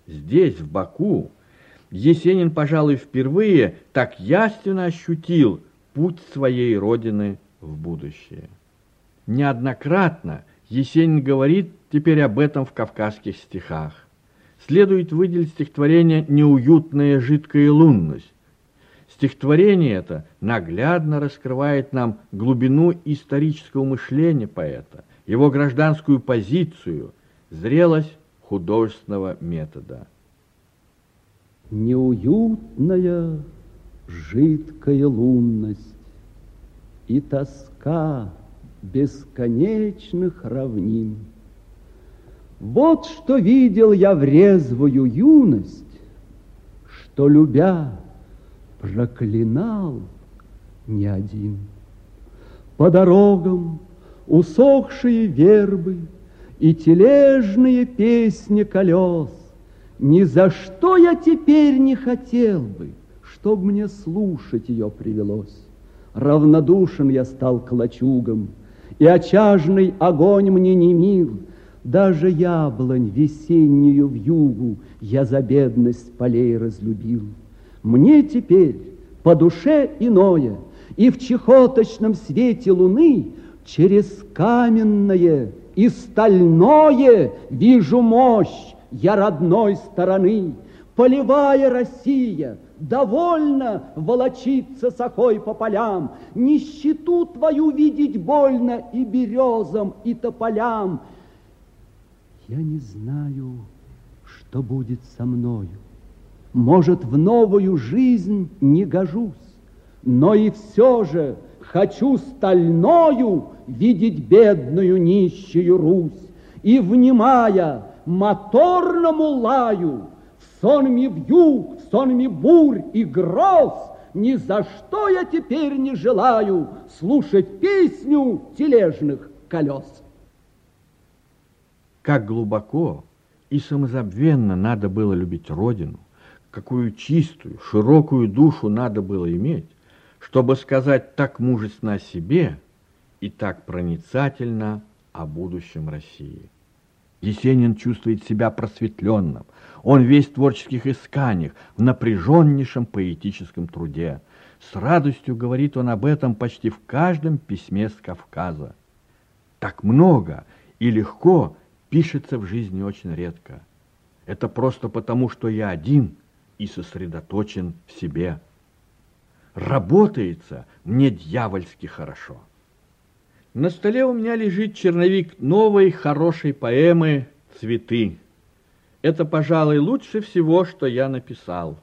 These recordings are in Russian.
Здесь, в Баку, Есенин, пожалуй, впервые так явственно ощутил путь своей родины в будущее. Неоднократно Есенин говорит теперь об этом в кавказских стихах. Следует выделить стихотворение «Неуютная жидкая лунность». Стихотворение это наглядно раскрывает нам глубину исторического мышления поэта, его гражданскую позицию, зрелость художественного метода. Неуютная жидкая лунность и тоска бесконечных равнин. Вот что видел я в резвую юность, что, любя, проклинал не один. По дорогам усохшие вербы и тележные песни колес. Ни за что я теперь не хотел бы, чтоб мне слушать ее привелось. Равнодушен я стал к лачугам, и очажный огонь мне не мил. Даже яблонь весеннюю вьюгу я за бедность полей разлюбил. Мне теперь по душе иное, и в чехоточном свете луны через каменное и стальное вижу мощь я родной стороны. Полевая Россия довольно волочиться сахой по полям, нищету твою видеть больно и березам, и тополям. Я не знаю, что будет со мною. Может, в новую жизнь не гожусь, но и все же хочу стальною видеть бедную нищую Русь. И, внимая моторному лаю, в сонме вьюг, в сонме бурь и гроз, ни за что я теперь не желаю слушать песню тележных колес. Как глубоко и самозабвенно надо было любить Родину, какую чистую, широкую душу надо было иметь, чтобы сказать так мужественно о себе и так проницательно о будущем России. Есенин чувствует себя просветленным, он весь в творческих исканиях, в напряженнейшем поэтическом труде. С радостью говорит он об этом почти в каждом письме с Кавказа. Так много и легко пишется в жизни очень редко. Это просто потому, что я один и сосредоточен в себе. Работается мне дьявольски хорошо. На столе у меня лежит черновик новой хорошей поэмы «Цветы». Это, пожалуй, лучше всего, что я написал.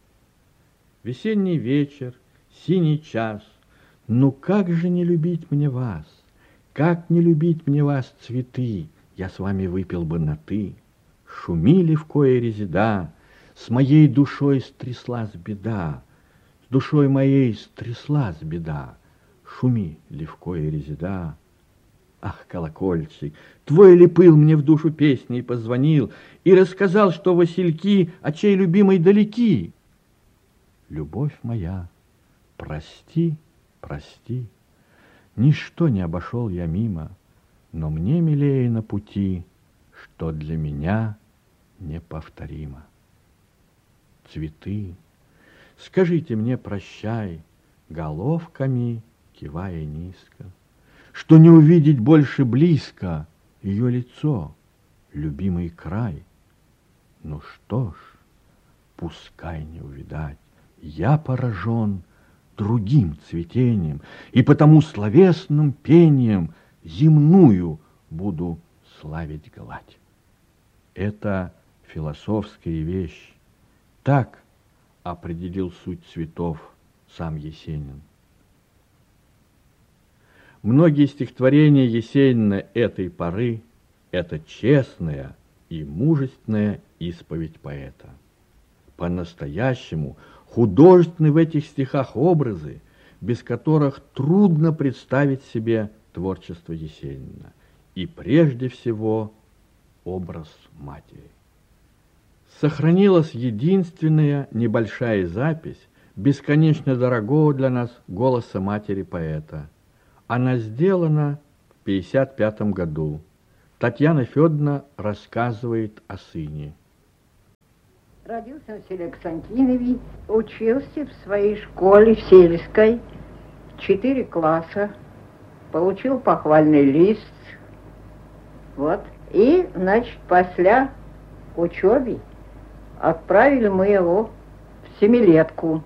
Весенний вечер, синий час. Ну как же не любить мне вас? Как не любить мне вас, цветы? Я с вами выпил бы на «ты». Шумили в кое резида, с моей душой стряслась беда, с душой моей стряслась беда. Шуми, левкое резида. Ах, колокольчик, твой ли пыл мне в душу песней позвонил и рассказал, что васильки от чей любимой далеки. Любовь моя, прости, прости, ничто не обошел я мимо, но мне милее на пути, что для меня неповторимо. Цветы, скажите мне прощай, головками кивая низко, что не увидеть больше близко ее лицо, любимый край. Ну что ж, пускай не увидать, я поражен другим цветением, и потому словесным пением земную буду славить гладь. Это философская вещь. Так определил суть цветов сам Есенин. Многие стихотворения Есенина этой поры – это честная и мужественная исповедь поэта. По-настоящему художественны в этих стихах образы, без которых трудно представить себе творчество Есенина. И прежде всего образ матери. Сохранилась единственная небольшая запись бесконечно дорогого для нас голоса матери поэта. Она сделана в 1955 году. Татьяна Федоровна рассказывает о сыне. Родился в селе Константинове, учился в своей школе в сельской, 4 класса, получил похвальный лист, вот. И, значит, после учебы отправили мы его в семилетку,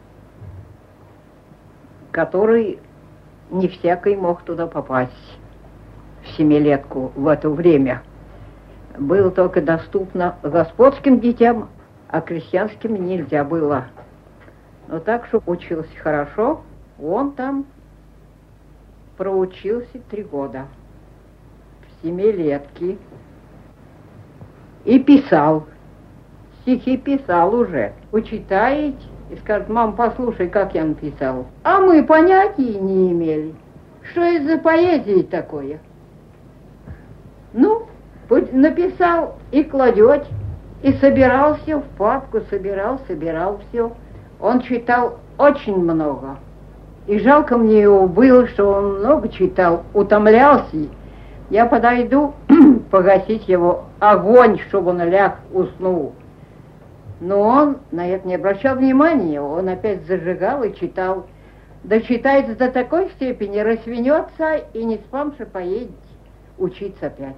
который не всякий мог туда попасть, в семилетку в это время. Было только доступно господским детям, а крестьянским нельзя было. Но так, что учился хорошо, он там проучился 3 года в семилетке. И писал, стихи писал уже. Учитает и скажет: мам, послушай, как я написал. А мы понятия не имели, что это за поэзия такое. Ну, написал и кладет, и собирал все в папку, собирал все. Он читал очень много. И жалко мне его было, что он много читал, утомлялся. Я подойду погасить его огонь, чтобы он ляг, уснул. Но он на это не обращал внимания, он опять зажигал и читал. Дочитается до такой степени, рассвинется и не спамши поедет учиться опять.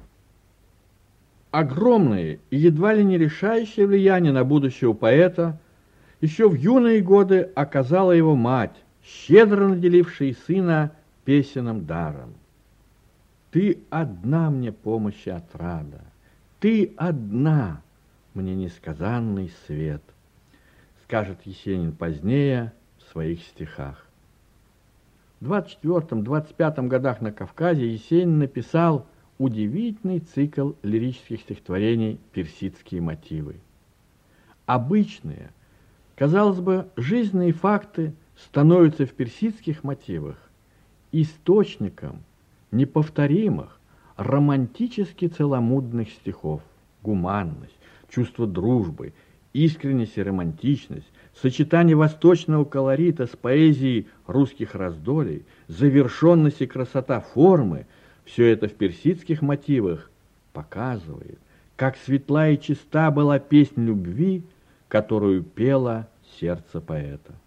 Огромное и едва ли не решающее влияние на будущего поэта еще в юные годы оказала его мать, щедро наделившая сына песенным даром. «Ты одна мне помощь и отрада, ты одна мне несказанный свет», скажет Есенин позднее в своих стихах. В 24-25 годах на Кавказе Есенин написал удивительный цикл лирических стихотворений «Персидские мотивы». Обычные, казалось бы, жизненные факты становятся в персидских мотивах источником неповторимых, романтически целомудренных стихов. Гуманность, чувство дружбы, искренность и романтичность, сочетание восточного колорита с поэзией русских раздолей, завершенность и красота формы — все это в персидских мотивах показывает, как светла и чиста была песнь любви, которую пело сердце поэта.